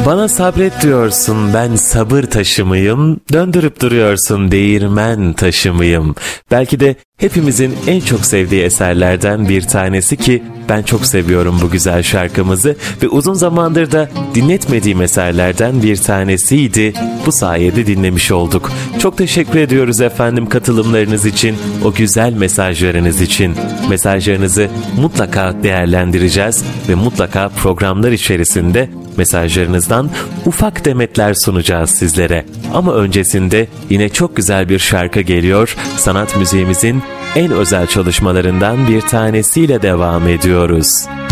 Bana sabret diyorsun, ben sabır taşı mıyım? Döndürüp duruyorsun, değirmen taşı mıyım? Belki de hepimizin en çok sevdiği eserlerden bir tanesi ki ben çok seviyorum bu güzel şarkımızı ve uzun zamandır da dinletmediğim eserlerden bir tanesiydi. Bu sayede dinlemiş olduk. Çok teşekkür ediyoruz efendim katılımlarınız için, o güzel mesajlarınız için. Mesajlarınızı mutlaka değerlendireceğiz ve mutlaka programlar içerisinde mesajlarınızdan ufak demetler sunacağız sizlere. Ama öncesinde yine çok güzel bir şarkı geliyor. Sanat müziğimizin en özel çalışmalarından bir tanesiyle devam ediyoruz.